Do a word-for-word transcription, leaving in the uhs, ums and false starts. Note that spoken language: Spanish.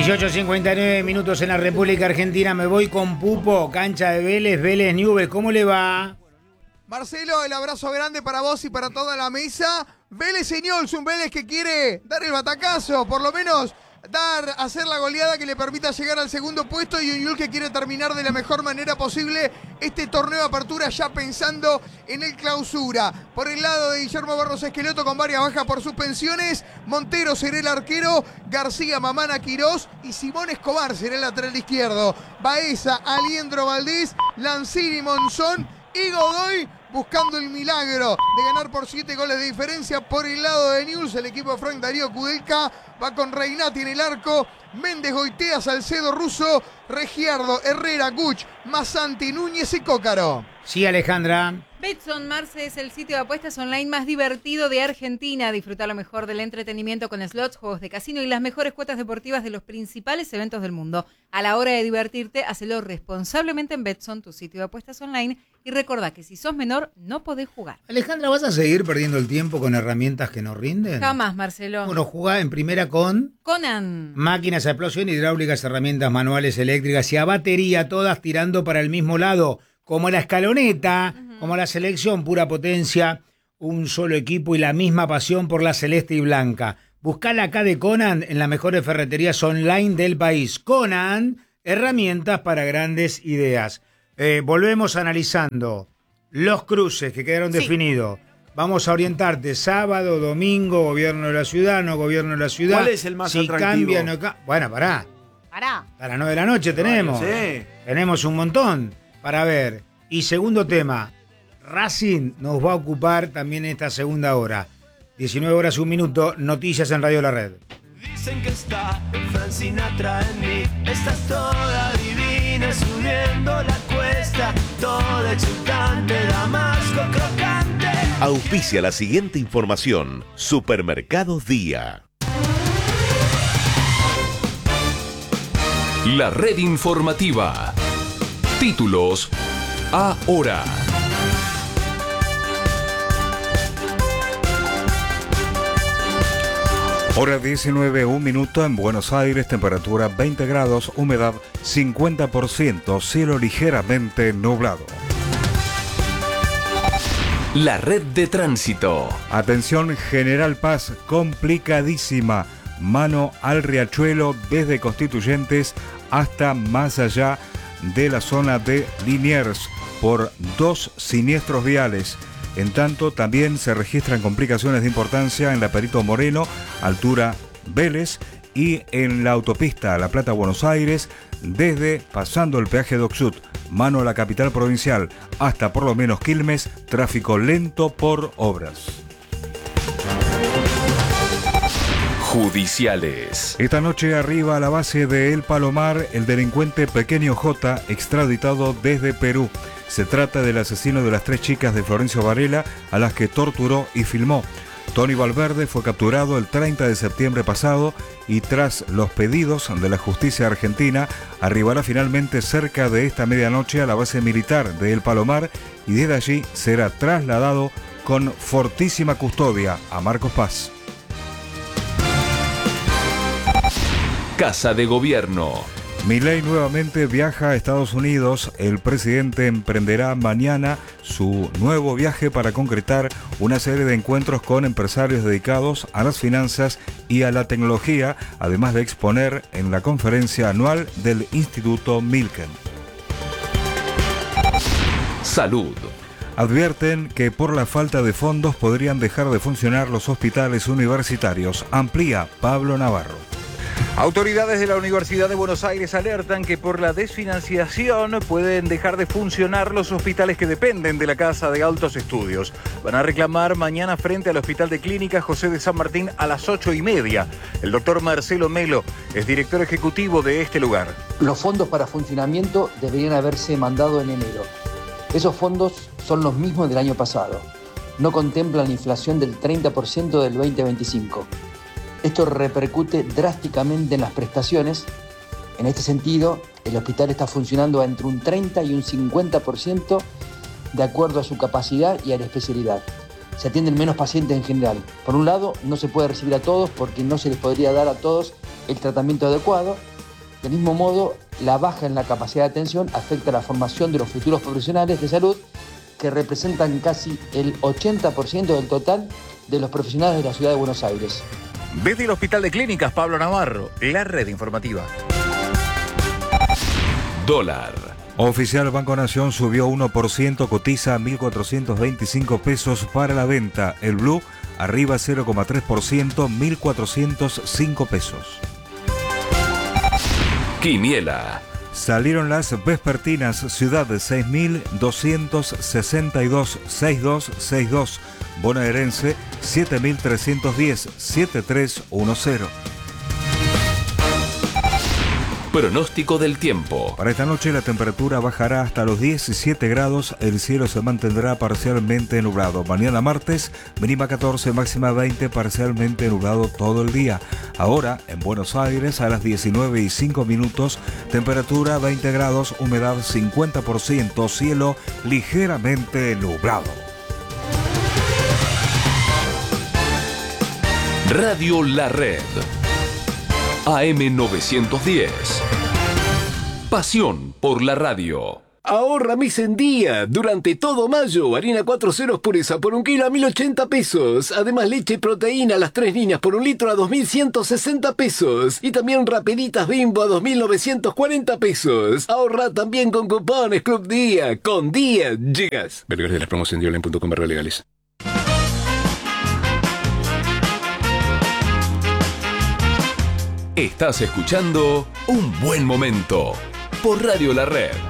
dieciocho cincuenta y nueve minutos en la República Argentina. Me voy con Pupo, cancha de Vélez, Vélez Newell's. ¿Cómo le va? Marcelo, el abrazo grande para vos y para toda la mesa. Vélez y Newell's, un Vélez que quiere dar el batacazo, por lo menos dar, hacer la goleada que le permita llegar al segundo puesto, y un Newell's que quiere terminar de la mejor manera posible este torneo de apertura, ya pensando en el clausura. Por el lado de Guillermo Barros Esqueloto, con varias bajas por suspensiones, Montero será el arquero, García, Mamana, Quirós y Simón Escobar será el lateral izquierdo. Baeza, Aliendro Valdés, Lanzini, Monzón y Godoy, buscando el milagro de ganar por siete goles de diferencia. Por el lado de Newell's, el equipo de Frank Darío Kudelka va con Reinati en el arco, Méndez, Goitea, Salcedo, Russo, Regiardo, Herrera, Guch, Masanti, Núñez y Cócaro. Sí, Alejandra. Betson, Marce, es el sitio de apuestas online más divertido de Argentina. Disfruta lo mejor del entretenimiento con slots, juegos de casino y las mejores cuotas deportivas de los principales eventos del mundo. A la hora de divertirte, hacelo responsablemente en Betson, tu sitio de apuestas online. Y recordá que si sos menor, no podés jugar. Alejandra, ¿vas a seguir perdiendo el tiempo con herramientas que no rinden? Jamás, Marcelo. Bueno, jugá en primera con... Conan. Máquinas a explosión, hidráulicas, herramientas manuales, eléctricas y a batería, todas tirando para el mismo lado. Como la escaloneta, uh-huh. como la selección, pura potencia, un solo equipo y la misma pasión por la celeste y blanca. Buscala acá de Conan en las mejores ferreterías online del país. Conan, herramientas para grandes ideas. Eh, volvemos analizando los cruces que quedaron sí. definidos. Vamos a orientarte sábado, domingo, gobierno de la ciudad, no gobierno de la ciudad. ¿Cuál es el más si atractivo? Cambia, no ca- bueno, pará. Pará. A las nueve de la noche tenemos. Sí. Tenemos un montón para ver. Y segundo tema, Racing nos va a ocupar también esta segunda hora. diecinueve horas y un minuto, noticias en Radio La Red. Dicen que está Frank Sinatra en mí. Estás toda divina subiendo la cuesta, toda exultante, damasco crocante. Auspicia la siguiente información. Supermercados Día. La red informativa. Títulos ahora. Hora diecinueve, un minuto en Buenos Aires, temperatura veinte grados, humedad cincuenta por ciento, cielo ligeramente nublado. La red de tránsito. Atención, General Paz, complicadísima. Mano al Riachuelo desde Constituyentes hasta más allá de la zona de Liniers por dos siniestros viales. En tanto, también se registran complicaciones de importancia en la Perito Moreno, altura Vélez, y en la autopista La Plata-Buenos Aires, desde pasando el peaje de Oxud, mano a la capital provincial, hasta por lo menos Quilmes, tráfico lento por obras. Judiciales. Esta noche arriba a la base de El Palomar, el delincuente Pequeño J, extraditado desde Perú. Se trata del asesino de las tres chicas de Florencio Varela, a las que torturó y filmó. Tony Valverde fue capturado el treinta de septiembre pasado y tras los pedidos de la justicia argentina, arribará finalmente cerca de esta medianoche a la base militar de El Palomar y desde allí será trasladado con fortísima custodia a Marcos Paz. Casa de Gobierno. Milei nuevamente viaja a Estados Unidos. El presidente emprenderá mañana su nuevo viaje para concretar una serie de encuentros con empresarios dedicados a las finanzas y a la tecnología, además de exponer en la conferencia anual del Instituto Milken. Salud. Advierten que por la falta de fondos podrían dejar de funcionar los hospitales universitarios. Amplía Pablo Navarro. Autoridades de la Universidad de Buenos Aires alertan que por la desfinanciación pueden dejar de funcionar los hospitales que dependen de la Casa de Altos Estudios. Van a reclamar mañana frente al Hospital de Clínicas José de San Martín a las ocho y media. El doctor Marcelo Melo es director ejecutivo de este lugar. Los fondos para funcionamiento deberían haberse mandado en enero. Esos fondos son los mismos del año pasado. No contemplan la inflación del treinta por ciento del veinte veinticinco. Esto repercute drásticamente en las prestaciones. En este sentido, el hospital está funcionando entre un treinta y un cincuenta por ciento de acuerdo a su capacidad y a la especialidad. Se atienden menos pacientes en general. Por un lado, no se puede recibir a todos porque no se les podría dar a todos el tratamiento adecuado. Del mismo modo, la baja en la capacidad de atención afecta la formación de los futuros profesionales de salud, que representan casi el ochenta por ciento del total de los profesionales de la ciudad de Buenos Aires. Desde el Hospital de Clínicas Pablo Navarro, la red informativa. Dólar. Oficial Banco Nación subió uno por ciento, cotiza a mil cuatrocientos veinticinco pesos para la venta. El Blue arriba cero coma tres por ciento, mil cuatrocientos cinco pesos. Quiniela. Salieron las vespertinas Ciudad de seis mil doscientos sesenta y dos, sesenta y dos sesenta y dos. Bonaerense siete mil trescientos diez, setenta y tres diez. Pronóstico del tiempo. Para esta noche la temperatura bajará hasta los diecisiete grados, el cielo se mantendrá parcialmente nublado. Mañana martes, mínima catorce, máxima veinte, parcialmente nublado todo el día. Ahora, en Buenos Aires, a las diecinueve y cinco minutos, temperatura veinte grados, humedad cincuenta por ciento, cielo ligeramente nublado. Radio La Red. A M novecientos diez. Pasión por la radio. Ahorra mes en día. Durante todo mayo, harina cuatro ceros pureza por un kilo a mil ochenta pesos. Además, leche y proteína a las tres líneas por un litro a dos mil ciento sesenta pesos. Y también rapeditas Bimbo a dos mil novecientos cuarenta pesos. Ahorra también con cupones Club Día. Con Día llegas. Vergas de las promos en diolen punto com barra legales. Estás escuchando Un Buen Momento por Radio La Red.